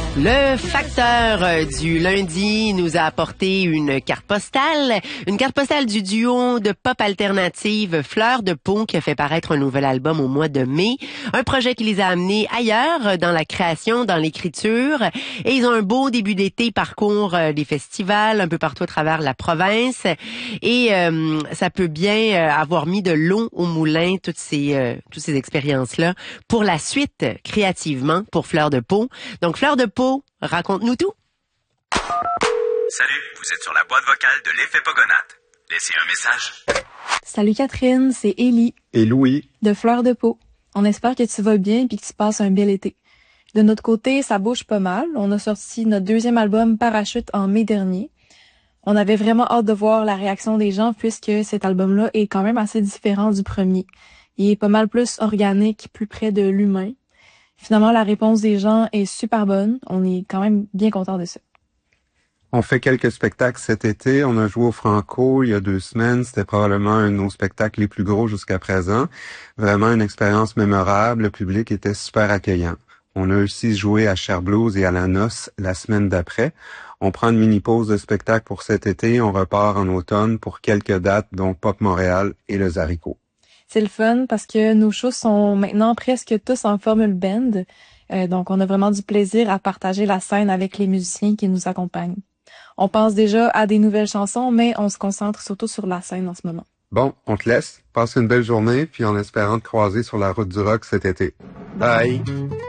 Le facteur du lundi nous a apporté une carte postale du duo de pop alternative Fleur de Peau qui a fait paraître un nouvel album au mois de mai. Un projet qui les a amenés ailleurs dans la création, dans l'écriture. Et ils ont un beau début d'été, ils parcourent les festivals un peu partout à travers la province. Et ça peut bien avoir mis de l'eau au moulin, toutes ces expériences-là, pour la suite, créativement, pour Fleur de Peau. Donc, Fleur de Peau, raconte-nous tout. Salut, vous êtes sur la boîte vocale de l'effet Pogonate. Laissez un message. Salut Catherine, c'est Élie. Et Louis. De Fleur de Peau. On espère que tu vas bien et que tu passes un bel été. De notre côté, ça bouge pas mal. On a sorti notre deuxième album Parachute en mai dernier. On avait vraiment hâte de voir la réaction des gens puisque cet album-là est quand même assez différent du premier. Il est pas mal plus organique, plus près de l'humain. Finalement, la réponse des gens est super bonne. On est quand même bien content de ça. On fait quelques spectacles cet été. On a joué au Franco il y a 2 semaines. C'était probablement un de nos spectacles les plus gros jusqu'à présent. Vraiment une expérience mémorable. Le public était super accueillant. On a aussi joué à Cher Blues et à la Noce la semaine d'après. On prend une mini-pause de spectacle pour cet été. On repart en automne pour quelques dates, dont Pop Montréal et le Zarico. C'est le fun parce que nos shows sont maintenant presque tous en formule band. Donc, on a vraiment du plaisir à partager la scène avec les musiciens qui nous accompagnent. On pense déjà à des nouvelles chansons, mais on se concentre surtout sur la scène en ce moment. Bon, on te laisse. Passe une belle journée, puis en espérant te croiser sur la route du rock cet été. Bye!